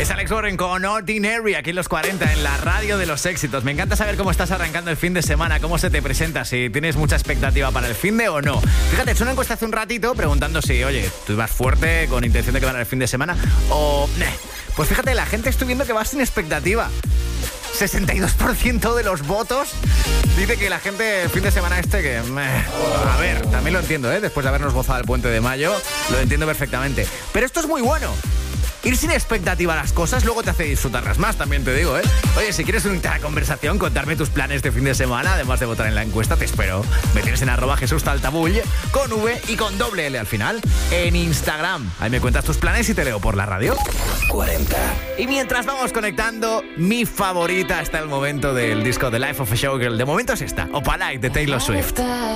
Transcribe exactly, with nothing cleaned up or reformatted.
Es Alex Warren con Ordinary, aquí en los cuarenta, en la radio de los éxitos. Me encanta saber cómo estás arrancando el fin de semana, cómo se te presenta, si tienes mucha expectativa para el fin de o no. Fíjate, he hecho una encuesta hace un ratito preguntando si, oye, tú ibas fuerte con intención de que van el fin de semana o... Nah. Pues fíjate, la gente estoy viendo que va sin expectativa. sesenta y dos por ciento de los votos dice que la gente el fin de semana este que... Meh. A ver, también lo entiendo, ¿eh? Después de habernos gozado el puente de mayo, lo entiendo perfectamente. Pero esto es muy bueno. Ir sin expectativa a las cosas luego te hace disfrutarlas más, también te digo, ¿eh? Oye, si quieres unirte a la conversación, contarme tus planes de fin de semana, además de votar en la encuesta, te espero. Me tienes en arroba Jesús Taltabull, con V y con doble L al final, en Instagram. Ahí me cuentas tus planes y te leo por la radio. cuarenta. Y mientras vamos conectando, mi favorita hasta el momento del disco The Life of a Showgirl. De momento es esta, Opalite, de Taylor Swift.